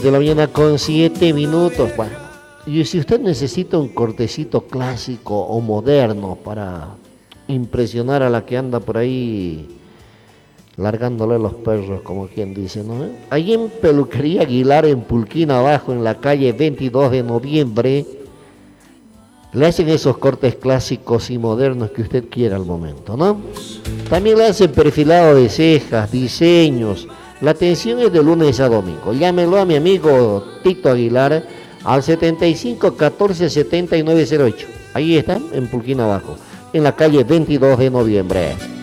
De la mañana con 7 minutos. Bueno, y si usted necesita un cortecito clásico o moderno para impresionar a la que anda por ahí largándole los perros, como quien dice, ¿no? Ahí en Peluquería Aguilar, en Pulquina Abajo, en la calle 22 de noviembre, le hacen esos cortes clásicos y modernos que usted quiera al momento, ¿no? También le hacen perfilado de cejas, diseños. La atención es de lunes a domingo. Llámelo a mi amigo Tito Aguilar al 75 14 79 08. Ahí está, en Pulquina Abajo, en la calle 22 de noviembre.